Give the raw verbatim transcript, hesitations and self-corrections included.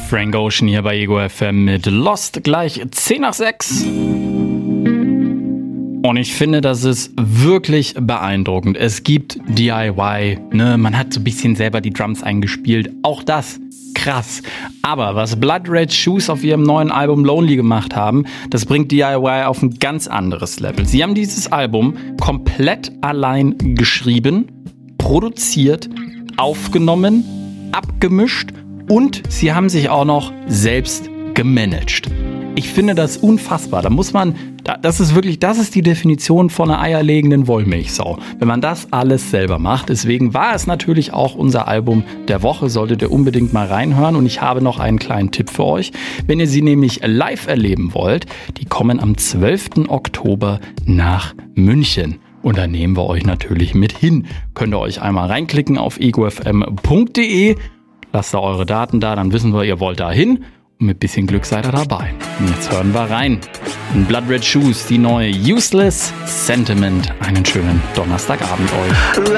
Frank Ocean hier bei Ego F M mit Lost, gleich zehn nach sechs. Und ich finde, das ist wirklich beeindruckend. Es gibt D I Y, ne? Man hat so ein bisschen selber die Drums eingespielt. Auch das, krass. Aber was Blood Red Shoes auf ihrem neuen Album Lonely gemacht haben, das bringt D I Y auf ein ganz anderes Level. Sie haben dieses Album komplett allein geschrieben, produziert, aufgenommen, abgemischt und sie haben sich auch noch selbst gemanagt. Ich finde das unfassbar. Da muss man, das ist wirklich, das ist die Definition von einer eierlegenden Wollmilchsau. Wenn man das alles selber macht. Deswegen war es natürlich auch unser Album der Woche. Solltet ihr unbedingt mal reinhören. Und ich habe noch einen kleinen Tipp für euch. Wenn ihr sie nämlich live erleben wollt, die kommen am zwölften Oktober nach München. Und da nehmen wir euch natürlich mit hin. Könnt ihr euch einmal reinklicken auf ego f m punkt d e. Lasst da eure Daten da, dann wissen wir, ihr wollt da hin. Und mit bisschen Glück seid ihr dabei. Und jetzt hören wir rein. In Blood Red Shoes, die neue Useless Sentiment. Einen schönen Donnerstagabend euch.